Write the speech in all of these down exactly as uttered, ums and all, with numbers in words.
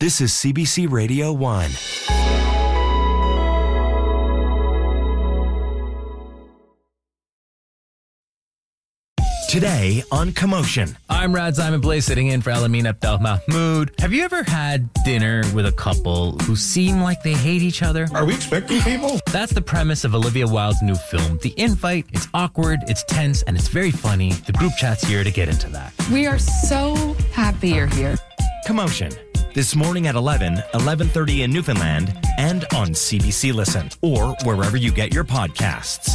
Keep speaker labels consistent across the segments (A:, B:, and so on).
A: This is C B C Radio one. Today on Commotion.
B: I'm Rad Simon Blaze, sitting in for Alamin Abdel Mahmoud. Have you ever had dinner with a couple who seem like they hate each other?
C: Are we expecting people?
B: That's the premise of Olivia Wilde's new film, The Invite. It's awkward, it's tense, and it's very funny. The group chat's here to get into that.
D: We are so happy you're here.
A: Commotion. This morning at eleven, eleven thirty in Newfoundland, and on C B C Listen, or wherever you get your podcasts.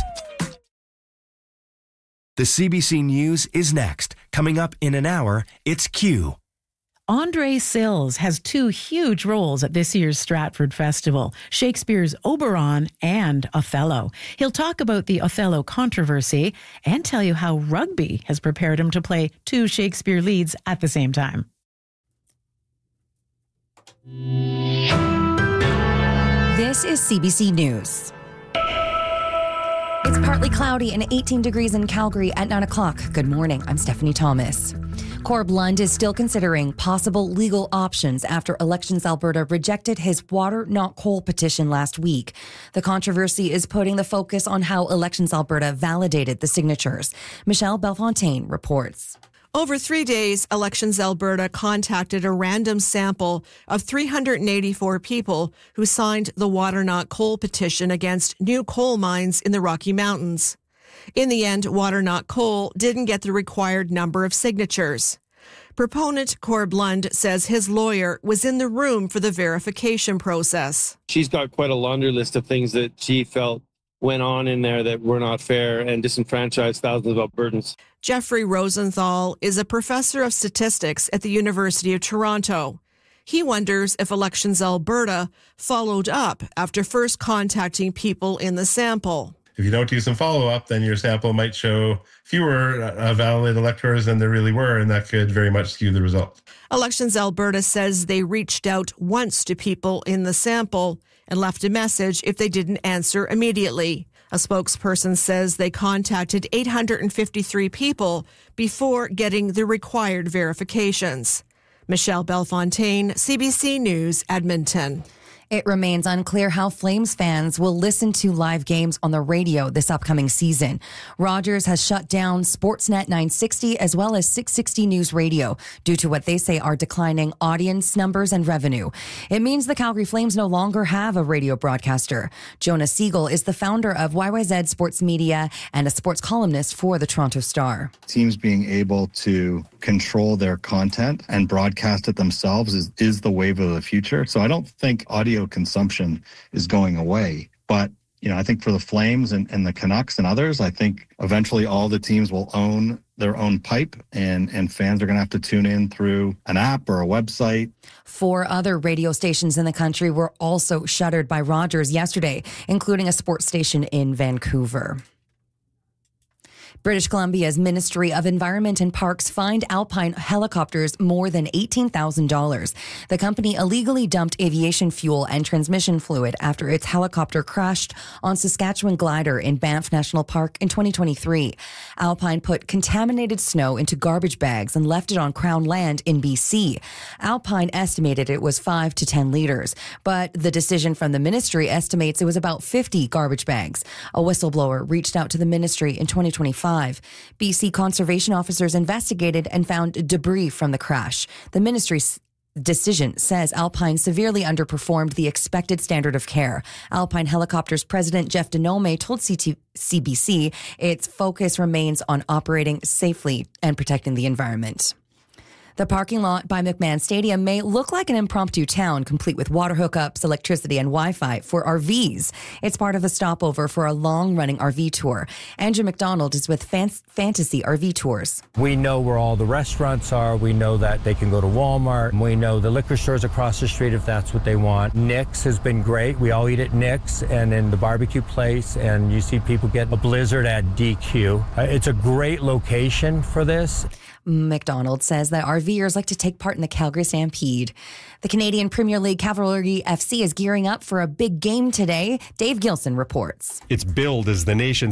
A: The C B C News is next. Coming up in an hour, it's Q.
E: Andre Sills has two huge roles at this year's Stratford Festival, Shakespeare's Oberon and Othello. He'll talk about the Othello controversy and tell you how rugby has prepared him to play two Shakespeare leads at the same time.
F: This is C B C News. It's partly cloudy and eighteen degrees in Calgary at nine o'clock. Good morning. I'm Stephanie Thomas. Corb Lund is still considering possible legal options after Elections Alberta rejected his Water Not Coal petition last week. The controversy is putting the focus on how Elections Alberta validated the signatures. Michelle Belfontaine reports.
G: Over three days, Elections Alberta contacted a random sample of three hundred eighty-four people who signed the Water Not Coal petition against new coal mines in the Rocky Mountains. In the end, Water Not Coal didn't get the required number of signatures. Proponent Corb Lund says his lawyer was in the room for the verification process.
H: She's got quite a laundry list of things that she felt went on in there that were not fair and disenfranchised thousands of Albertans.
G: Jeffrey Rosenthal is a professor of statistics at the University of Toronto. He wonders if Elections Alberta followed up after first contacting people in the sample.
C: If you don't do some follow-up, then your sample might show fewer uh, valid electors than there really were, and that could very much skew the result.
G: Elections Alberta says they reached out once to people in the sample and left a message if they didn't answer immediately. A spokesperson says they contacted eight hundred fifty-three people before getting the required verifications. Michelle Belfontaine, C B C News, Edmonton.
F: It remains unclear how Flames fans will listen to live games on the radio this upcoming season. Rogers has shut down Sportsnet nine sixty as well as six sixty News Radio due to what they say are declining audience numbers and revenue. It means the Calgary Flames no longer have a radio broadcaster. Jonah Siegel is the founder of Y Y Z Sports Media and a sports columnist for the Toronto Star.
I: Teams being able to control their content and broadcast it themselves is, is the wave of the future. So I don't think audio consumption is going away. But, you know, I think for the Flames and, and the Canucks and others, I think eventually all the teams will own their own pipe and, and fans are going to have to tune in through an app or a website.
F: Four other radio stations in the country were also shuttered by Rogers yesterday, including a sports station in Vancouver. British Columbia's Ministry of Environment and Parks fined Alpine Helicopters more than eighteen thousand dollars. The company illegally dumped aviation fuel and transmission fluid after its helicopter crashed on Saskatchewan Glider in Banff National Park in twenty twenty-three. Alpine put contaminated snow into garbage bags and left it on Crown land in B C. Alpine estimated it was five to ten liters, but the decision from the ministry estimates it was about fifty garbage bags. A whistleblower reached out to the ministry in twenty twenty-five. B C conservation officers investigated and found debris from the crash. The ministry's decision says Alpine severely underperformed the expected standard of care. Alpine Helicopters President Jeff Denome told C B C its focus remains on operating safely and protecting the environment. The parking lot by McMahon Stadium may look like an impromptu town, complete with water hookups, electricity, and Wi-Fi for R Vs. It's part of a stopover for a long-running R V tour. Andrew McDonald is with Fan- Fantasy R V Tours.
J: We know where all the restaurants are. We know that they can go to Walmart. We know the liquor stores across the street if that's what they want. Nick's has been great. We all eat at Nick's and in the barbecue place, and you see people get a blizzard at D Q. Uh, it's a great location for this.
F: McDonald says that RVers like to take part in the Calgary Stampede. The Canadian Premier League Cavalry F C is gearing up for a big game today. Dave Gilson reports.
K: It's billed as the nation's